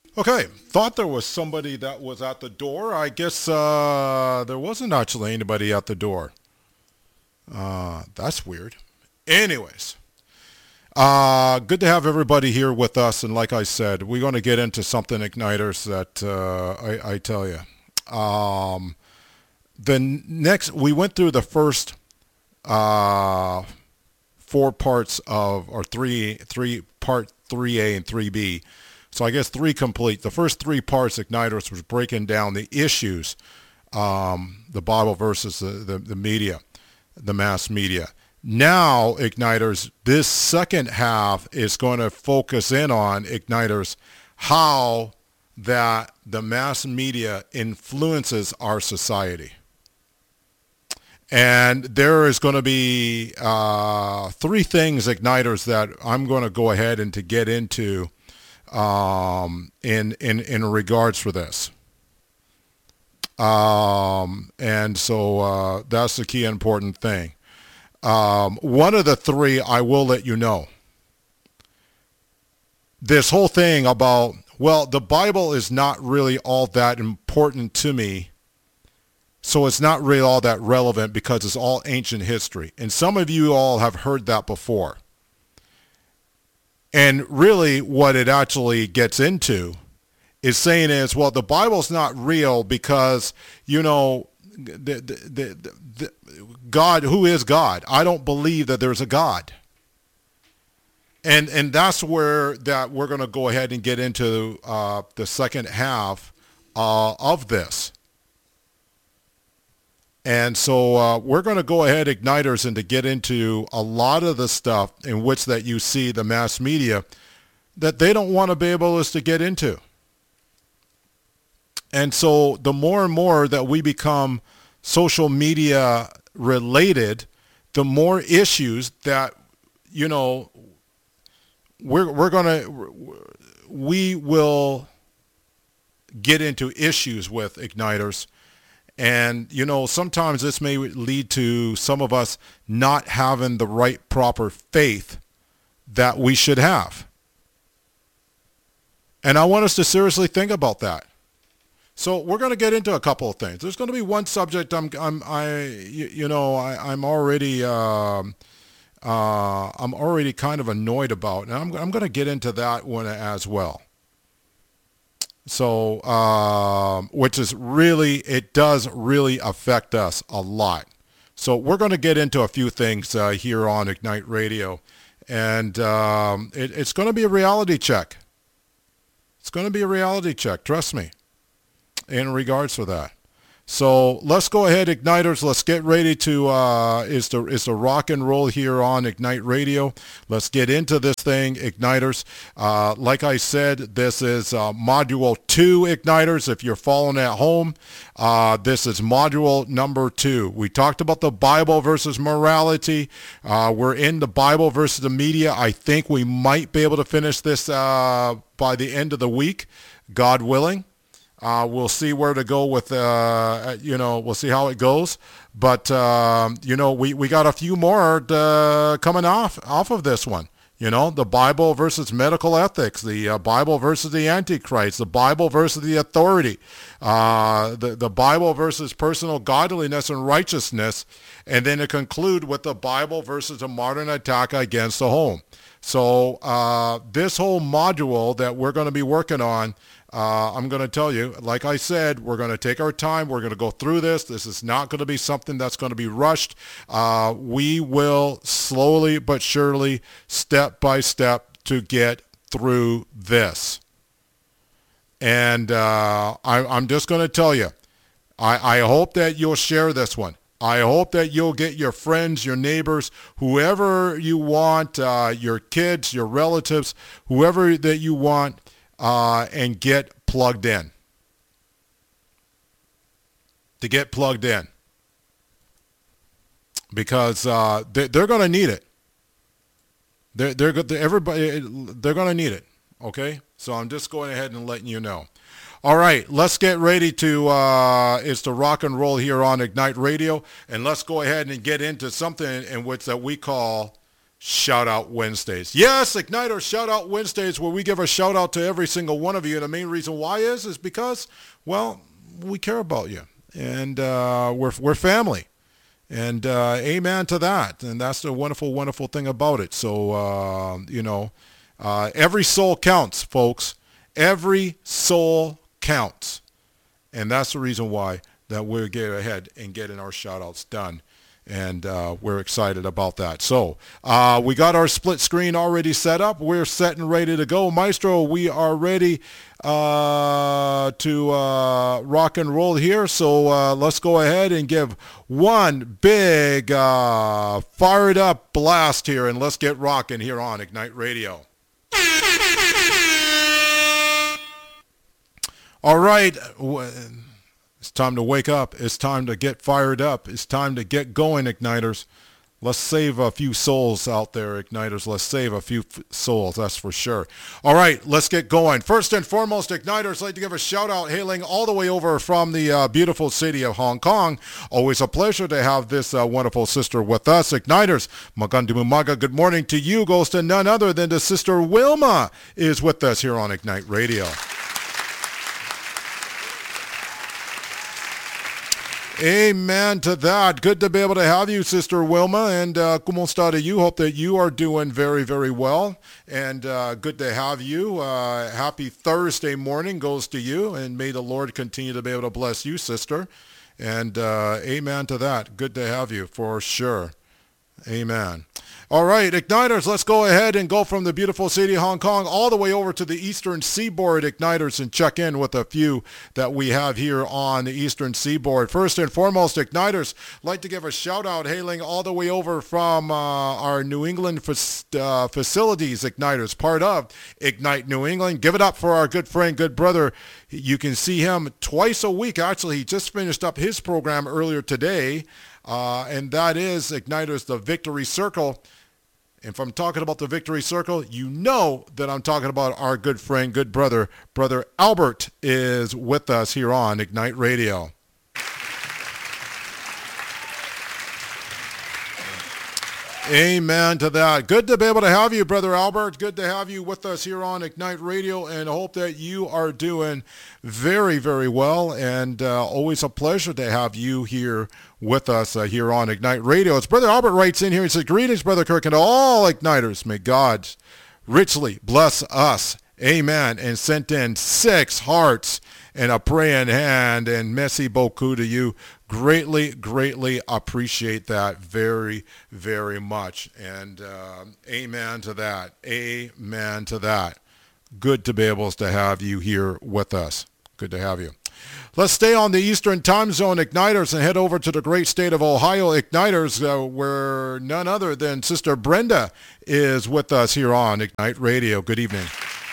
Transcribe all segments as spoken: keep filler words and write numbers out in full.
Okay, thought there was somebody that was at the door. I guess uh, there wasn't actually anybody at the door. Uh, that's weird. Anyways, uh, good to have everybody here with us. And like I said, we're going to get into something, Igniters, that uh, I, I tell you. Um, the next, we went through the first uh, four parts of, or three, three, part three A and three B. So I guess three complete. The first three parts, Igniters, was breaking down the issues, um, the Bible versus the, the, the media, the mass media. Now, Igniters, this second half is going to focus in on, Igniters, how that the mass media influences our society. And there is going to be uh, three things, Igniters, that I'm going to go ahead and to get into um, in, in, in regards for this. Um, and so uh, that's the key important thing. Um, one of the three, I will let you know. This whole thing about, well, the Bible is not really all that important to me, so it's not really all that relevant because it's all ancient history. And some of you all have heard that before. And really what it actually gets into is saying is, well, the Bible's not real because, you know, the, the, the, the, God, who is God? I don't believe that there's a God. And and that's where that we're going to go ahead and get into uh, the second half uh, of this. And so uh, we're going to go ahead, Igniters, and to get into a lot of the stuff in which that you see the mass media that they don't want to be able us to get into. And so the more and more that we become social media related, the more issues that, you know, we're we're going to, we will get into issues with, Igniters. And, you know, sometimes this may lead to some of us not having the right proper faith that we should have. And I want us to seriously think about that. So we're going to get into a couple of things. There's going to be one subject I'm, I'm, I, you, you know, I, I'm already, um, uh, I'm already kind of annoyed about, and I'm, I'm going to get into that one as well. So, um, which is really, it does really affect us a lot. So we're going to get into a few things uh, here on Ignite Radio, and um, it, it's going to be a reality check. It's going to be a reality check, trust me, in regards to that. So let's go ahead, Igniters. Let's get ready to, uh, is to, is to rock and roll here on Ignite Radio. Let's get into this thing, Igniters. Uh, like I said, this is uh, Module two, Igniters. If you're following at home, uh, this is Module number two. We talked about the Bible versus morality. Uh, we're in the Bible versus the media. I think we might be able to finish this uh, by the end of the week, God willing. Uh, we'll see where to go with, uh, you know, we'll see how it goes. But, um, you know, we, we got a few more uh, coming off off of this one. You know, the Bible versus medical ethics, the uh, Bible versus the Antichrist, the Bible versus the authority, uh, the, the Bible versus personal godliness and righteousness, and then to conclude with the Bible versus a modern attack against the home. So uh, this whole module that we're going to be working on, Uh, I'm going to tell you, like I said, we're going to take our time. We're going to go through this. This is not going to be something that's going to be rushed. Uh, we will slowly but surely, step by step, to get through this. And uh, I, I'm just going to tell you, I, I hope that you'll share this one. I hope that you'll get your friends, your neighbors, whoever you want, uh, your kids, your relatives, whoever that you want, Uh, and get plugged in. To get plugged in. Because uh, they, they're going to need it. They're, they're, they're, everybody, they're going to need it. Okay? So I'm just going ahead and letting you know. All right, let's get ready to, uh, it's to rock and roll here on Ignite Radio. And let's go ahead and get into something in which that we call Shout Out Wednesdays. Yes, Igniter Shout Out Wednesdays, where we give a shout out to every single one of you. And the main reason why is, is because, well, we care about you. And uh, we're, we're family. And uh, amen to that. And that's the wonderful, wonderful thing about it. So, uh, you know, uh, every soul counts, folks. Every soul counts. And that's the reason why that we're getting ahead and getting our shout outs done. And uh, we're excited about that. So uh, we got our split screen already set up. We're set and ready to go. Maestro, we are ready uh, to uh, rock and roll here. So uh, let's go ahead and give one big uh, fired up blast here. And let's get rocking here on Ignite Radio. All right. It's time to wake up. It's time to get fired up. It's time to get going, Igniters. Let's save a few souls out there, Igniters. Let's save a few f- souls, that's for sure. All right, let's get going. First and foremost, Igniters, I'd like to give a shout out hailing all the way over from the uh, beautiful city of Hong Kong. Always a pleasure to have this uh, wonderful sister with us. Igniters, Magandumumaga, good morning to you. Goes to none other than the sister Wilma is with us here on Ignite Radio. Amen to that. Good to be able to have you, Sister Wilma. And uh, como está de you? Hope that you are doing very, very well. And uh, good to have you. Uh, happy Thursday morning goes to you. And may the Lord continue to be able to bless you, sister. And uh, amen to that. Good to have you for sure. Amen. All right, Igniters, let's go ahead and go from the beautiful city of Hong Kong all the way over to the eastern seaboard, Igniters, and check in with a few that we have here on the eastern seaboard. First and foremost, Igniters, like to give a shout out hailing all the way over from uh, our New England fa- uh, facilities, Igniters, part of Ignite New England. Give it up for our good friend, good brother. You can see him twice a week. Actually, he just finished up his program earlier today. Uh, and that is, Igniters, the Victory Circle. And if I'm talking about the Victory Circle, you know that I'm talking about our good friend, good brother, Brother Albert is with us here on Ignite Radio. Amen to that. Good to be able to have you, Brother Albert. Good to have you with us here on Ignite Radio, and hope that you are doing very, very well. And uh, always a pleasure to have you here with us uh, here on Ignite Radio. As Brother Albert writes in here, he says, greetings, Brother Kirk, and all Igniters. May God richly bless us. Amen. And sent in six hearts and a praying hand, and merci beaucoup to you. Greatly, greatly appreciate that very, very much. And uh, amen to that. Amen to that. Good to be able to have you here with us. Good to have you. Let's stay on the Eastern Time Zone, Igniters, and head over to the great state of Ohio, Igniters, uh, where none other than Sister Brenda is with us here on Ignite Radio. Good evening.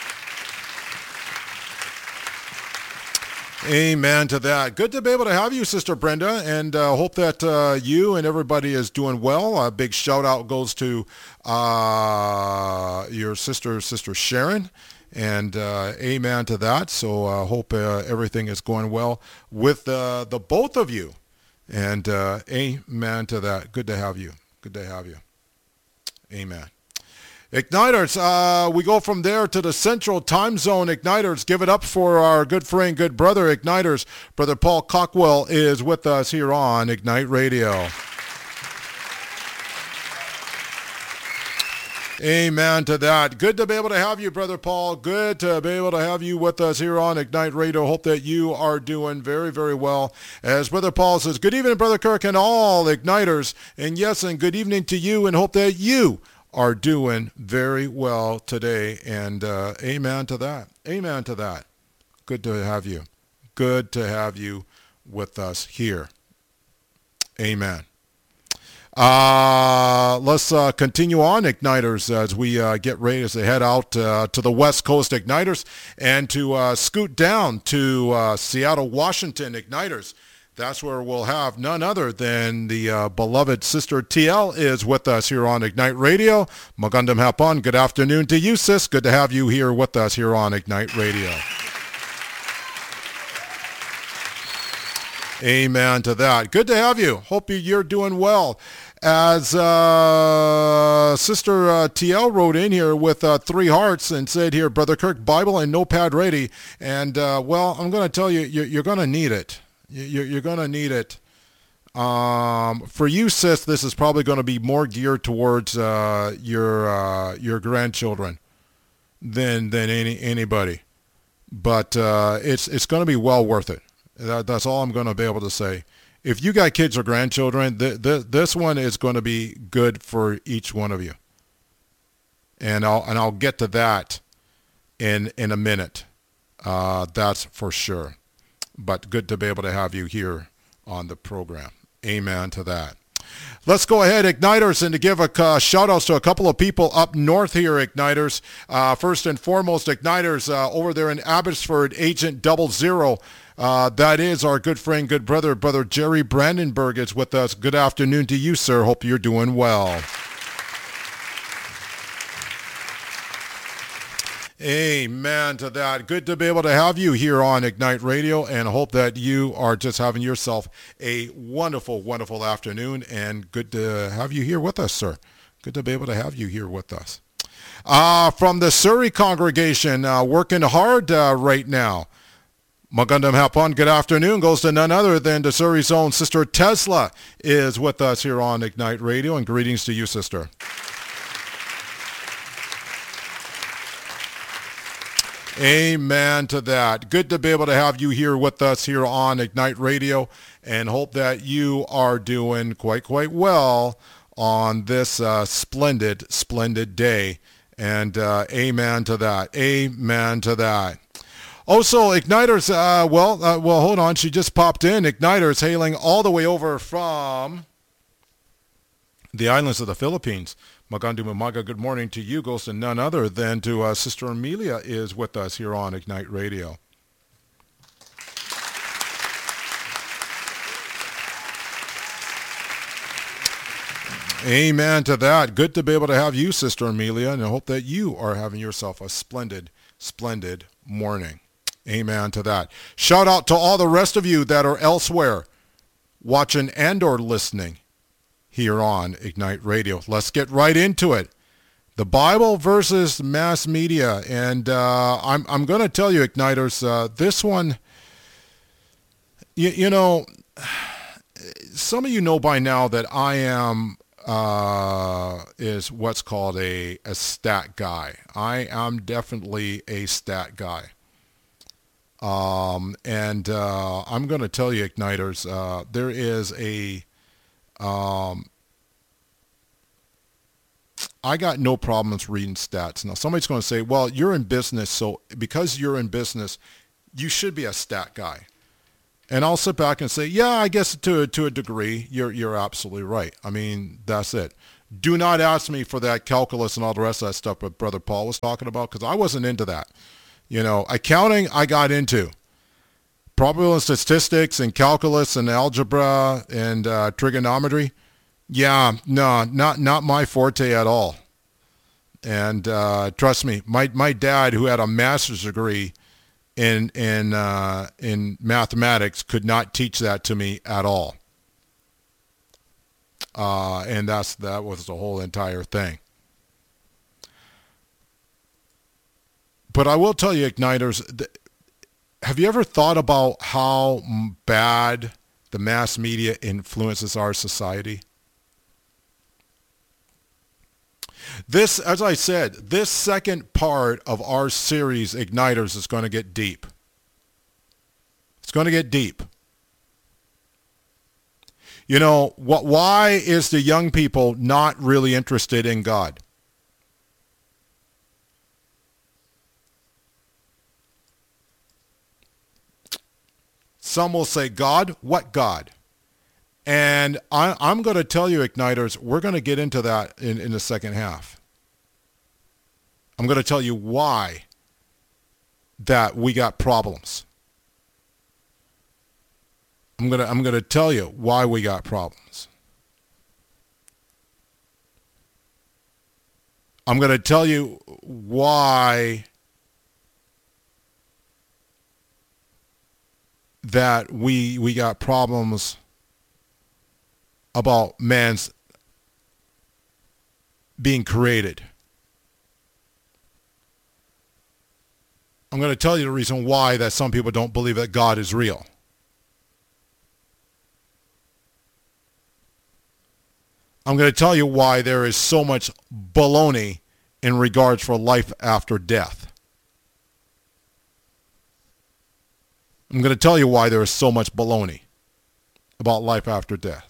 Amen to that. Good to be able to have you, Sister Brenda, and uh, hope that uh, you and everybody is doing well. A big shout out goes to uh, your sister, Sister Sharon, and uh, amen to that. So I uh, hope uh, everything is going well with uh, the both of you, and uh, amen to that. Good to have you. Good to have you. Amen. Igniters, uh, we go from there to the Central Time Zone. Igniters, give it up for our good friend, good brother, Igniters. Brother Paul Cockwell is with us here on Ignite Radio. Amen to that. Good to be able to have you, Brother Paul. Good to be able to have you with us here on Ignite Radio. Hope that you are doing very, very well. As Brother Paul says, good evening, Brother Kirk, and all Igniters. And yes, and good evening to you, and hope that you are doing very well today, and uh, amen to that. Amen to that. Good to have you. Good to have you with us here. Amen. Uh, let's uh, continue on, Igniters, as we uh, get ready to head out uh, to the West Coast, Igniters, and to uh, scoot down to uh, Seattle, Washington, Igniters. That's where we'll have none other than the uh, beloved Sister T L is with us here on Ignite Radio. Magandang hapon. Good afternoon to you, sis. Good to have you here with us here on Ignite Radio. Amen to that. Good to have you. Hope you're doing well. as uh, Sister uh, T L wrote in here with uh, three hearts and said here, Brother Kirk, Bible and notepad ready. And, uh, well, I'm going to tell you, you're, you're going to need it. You're, you're going to need it. Um, for you, sis, this is probably going to be more geared towards uh, your uh, your grandchildren than than any anybody. But uh, it's it's going to be well worth it. That, that's all I'm going to be able to say. If you got kids or grandchildren, th- th- this one is going to be good for each one of you. And I'll and I'll get to that in in a minute. Uh, that's for sure. But good to be able to have you here on the program. Amen to that. Let's go ahead, Igniters, and to give a uh, shout-outs to a couple of people up north here, Igniters. Uh, first and foremost, Igniters, uh, over there in Abbotsford, Agent Double Zero. Uh, that is our good friend, good brother, Brother Jerry Brandenburg is with us. Good afternoon to you, sir. Hope you're doing well. Amen to that. Good to be able to have you here on Ignite Radio, and hope that you are just having yourself a wonderful, wonderful afternoon, and good to have you here with us, sir. Good to be able to have you here with us. Uh, from the Surrey congregation, uh, working hard uh, right now. Magandam Hapon, good afternoon, goes to none other than the Surrey's own Sister Tesla is with us here on Ignite Radio, and greetings to you, sister. Amen to that. Good to be able to have you here with us here on Ignite Radio, and hope that you are doing quite, quite well on this uh, splendid, splendid day. And uh, amen to that. Amen to that. Also, Igniters, uh, well, uh, well, hold on. She just popped in. Igniters hailing all the way over from the islands of the Philippines. Magandu Mamaga, good morning to you. Goes to none other than to uh, Sister Amelia is with us here on Ignite Radio. Amen to that. Good to be able to have you, Sister Amelia, and I hope that you are having yourself a splendid, splendid morning. Amen to that. Shout out to all the rest of you that are elsewhere watching and or listening here on Ignite Radio. Let's get right into it. The Bible versus mass media. And uh, I'm, I'm going to tell you, Igniters, uh, this one, you, you know, some of you know by now that I am, uh, is what's called a, a stat guy. I am definitely a stat guy. Um, and uh, I'm going to tell you, Igniters, uh, there is a, Um, I got no problems reading stats. Now, somebody's going to say, well, you're in business, so because you're in business, you should be a stat guy. And I'll sit back and say, yeah, I guess to, to a degree, you're, you're absolutely right. I mean, that's it. Do not ask me for that calculus and all the rest of that stuff that Brother Paul was talking about, because I wasn't into that. You know, accounting, I got into. Probability and statistics and calculus and algebra and uh, trigonometry, yeah, no, not not my forte at all. And uh, trust me, my my dad, who had a master's degree in in uh, in mathematics, could not teach that to me at all. Uh, and that's that was the whole entire thing. But I will tell you, Igniters, th- have you ever thought about how bad the mass media influences our society? This, as I said, this second part of our series, Igniters, is going to get deep. It's going to get deep. You know, what? Why is the young people not really interested in God? Some will say, God? What God? And I, I'm going to tell you, Igniters, we're going to get into that in, in the second half. I'm going to tell you why that we got problems. I'm going to, I'm going to tell you why we got problems. I'm going to tell you why that we we got problems about man's being created. I'm going to tell you the reason why that some people don't believe that God is real. I'm going to tell you why there is so much baloney in regards for life after death. I'm going to tell you why there is so much baloney about life after death.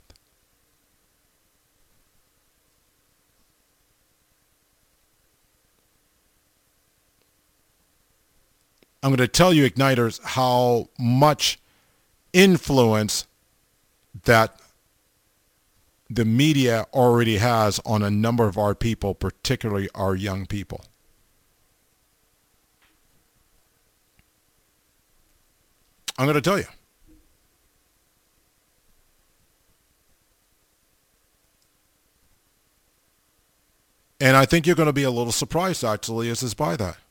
I'm going to tell you, Igniters, how much influence that the media already has on a number of our people, particularly our young people. I'm going to tell you. And I think you're going to be a little surprised, actually, as is by that.